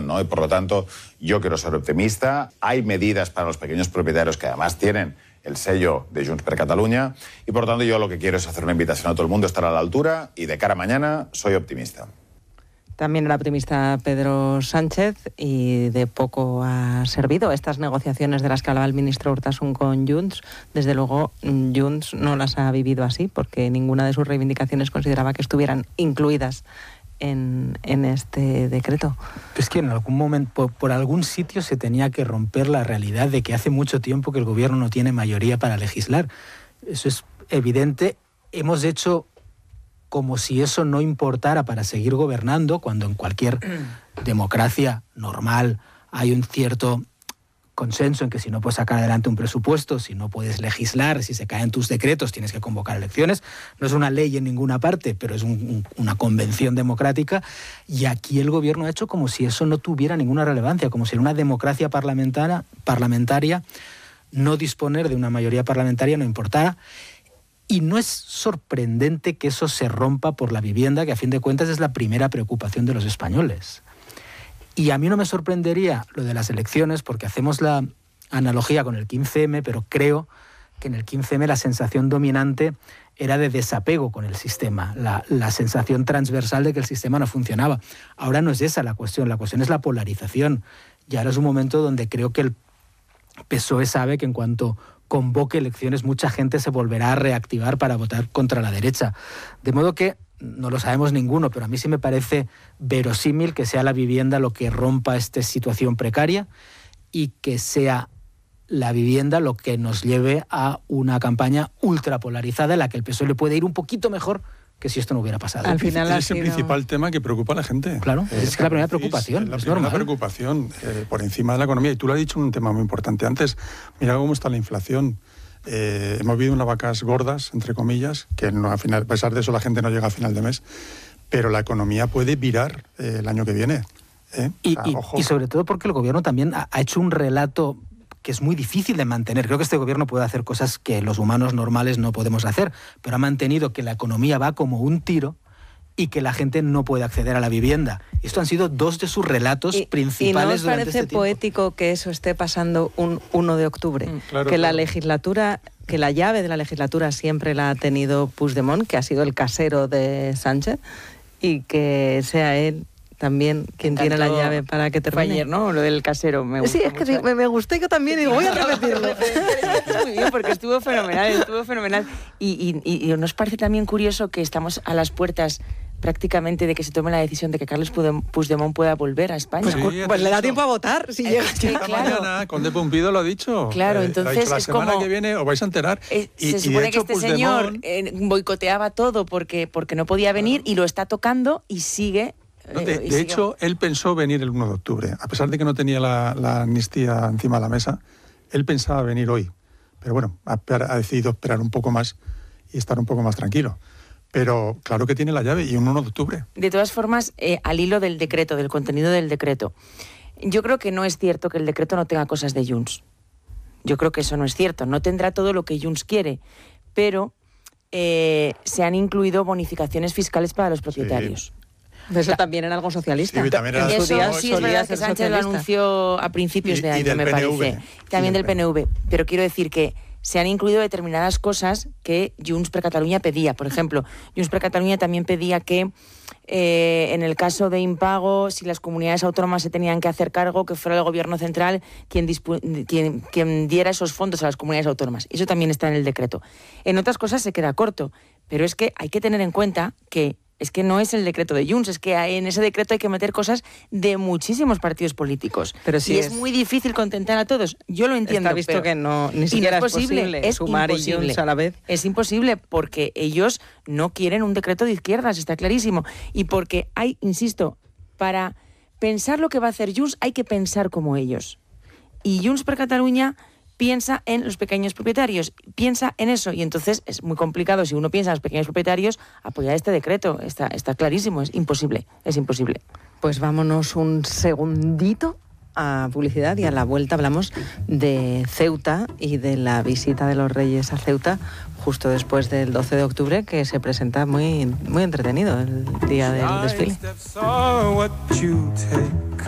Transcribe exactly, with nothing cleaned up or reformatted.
¿no? Y por lo tanto, yo quiero ser optimista. Hay medidas para los pequeños propietarios que además tienen el sello de Junts per Catalunya y por lo tanto yo lo que quiero es hacer una invitación a todo el mundo, estar a la altura y de cara a mañana soy optimista. También era optimista Pedro Sánchez y de poco ha servido estas negociaciones de las que hablaba el ministro Urtasun con Junts. Desde luego Junts no las ha vivido así porque ninguna de sus reivindicaciones consideraba que estuvieran incluidas En, en este decreto. Es que en algún momento, por, por algún sitio se tenía que romper la realidad de que hace mucho tiempo que el gobierno no tiene mayoría para legislar. Eso es evidente. Hemos hecho como si eso no importara para seguir gobernando, cuando en cualquier democracia normal hay un cierto consenso en que si no puedes sacar adelante un presupuesto, si no puedes legislar, si se caen tus decretos, tienes que convocar elecciones. No es una ley en ninguna parte, pero es un, un, una convención democrática. Y aquí el gobierno ha hecho como si eso no tuviera ninguna relevancia, como si en una democracia parlamentaria, parlamentaria no disponer de una mayoría parlamentaria no importara. Y no es sorprendente que eso se rompa por la vivienda, que a fin de cuentas es la primera preocupación de los españoles. Y a mí no me sorprendería lo de las elecciones, porque hacemos la analogía con el quince eme, pero creo que en el quince eme la sensación dominante era de desapego con el sistema, la, la sensación transversal de que el sistema no funcionaba. Ahora no es esa la cuestión, la cuestión es la polarización. Y ahora es un momento donde creo que el P S O E sabe que en cuanto convoque elecciones mucha gente se volverá a reactivar para votar contra la derecha. De modo que no lo sabemos ninguno, pero a mí sí me parece verosímil que sea la vivienda lo que rompa esta situación precaria y que sea la vivienda lo que nos lleve a una campaña ultrapolarizada en la que el P S O E le puede ir un poquito mejor que si esto no hubiera pasado. Al final es el sido... principal tema que preocupa a la gente. Claro, es, es que la primera preocupación. Es la es primera normal. preocupación eh, por encima de la economía. Y tú lo has dicho un tema muy importante antes. Mira cómo está la inflación. Eh, hemos vivido unas vacas gordas, entre comillas, que no, a, final, a pesar de eso la gente no llega a final de mes, pero la economía puede virar eh, el año que viene. ¿eh? Y, o sea, y, ojo. y sobre todo porque el gobierno también ha, ha hecho un relato que es muy difícil de mantener. Creo que este gobierno puede hacer cosas que los humanos normales no podemos hacer, pero ha mantenido que la economía va como un tiro y que la gente no puede acceder a la vivienda. Esto han sido dos de sus relatos y, principales. ¿Y no os durante parece este poético que eso esté pasando un uno de octubre? Mm, claro, que la claro. legislatura, que la llave de la legislatura siempre la ha tenido Puigdemont, que ha sido el casero de Sánchez, y que sea él también quien tiene la llave para que termine. Ayer, ¿no? Lo del casero. Me Sí, es que sí, me, me gustó yo también y digo, voy a repetirlo. Muy bien, porque estuvo fenomenal, estuvo fenomenal. Y, y, y ¿nos parece también curioso que estamos a las puertas prácticamente de que se tome la decisión de que Carles Puigdemont pueda volver a España? Pues, Pues, sí, pues le da eso. tiempo a votar si Eh, llega. sí, Esta claro. mañana, Conde Pumpido lo ha dicho. Claro, Eh, entonces ha dicho, la es semana como- que viene os vais a enterar. Eh, y, se y supone de hecho, que este Puigdemont- señor eh, boicoteaba todo porque, porque no podía venir y lo está tocando y sigue... No, de, eh, y de sigue- hecho, él pensó venir el uno de octubre. A pesar de que no tenía la, la amnistía encima de la mesa, él pensaba venir hoy. Pero bueno, ha, ha decidido esperar un poco más y estar un poco más tranquilo. Pero claro que tiene la llave y un uno de octubre. De todas formas, eh, al hilo del decreto, del contenido del decreto, yo creo que no es cierto que el decreto no tenga cosas de Junts. Yo creo que eso no es cierto. No tendrá todo lo que Junts quiere, pero eh, se han incluido bonificaciones fiscales para los propietarios. Sí. Eso también era algo socialista. Sí, también era En su Eso día sí solía es verdad ser que Sánchez lo socialista. anunció a principios Y- de y año, del me P N V. parece. Y También del del P N V. Pero quiero decir que se han incluido determinadas cosas que Junts per Catalunya pedía. Por ejemplo, Junts per Catalunya también pedía que eh, en el caso de impago, si las comunidades autónomas se tenían que hacer cargo, que fuera el gobierno central quien, dispu- quien, quien diera esos fondos a las comunidades autónomas. Eso también está en el decreto. En otras cosas se queda corto, pero es que hay que tener en cuenta que es que no es el decreto de Junts, es que hay, en ese decreto hay que meter cosas de muchísimos partidos políticos. Pero sí y es- es muy difícil contentar a todos. Yo lo entiendo. Está visto pero- que no, ni y siquiera no es posible es sumar imposible. y Junts a la vez. Es imposible porque ellos no quieren un decreto de izquierdas, está clarísimo. Y porque hay, insisto, para pensar lo que va a hacer Junts hay que pensar como ellos. Y Junts per Catalunya piensa en los pequeños propietarios, piensa en eso. Y entonces es muy complicado, si uno piensa en los pequeños propietarios, apoyar este decreto. Está, está clarísimo, es imposible, es imposible. Pues vámonos un segundito a publicidad y a la vuelta hablamos de Ceuta y de la visita de los Reyes a Ceuta justo después del doce de octubre, que se presenta muy, muy entretenido el día del desfile.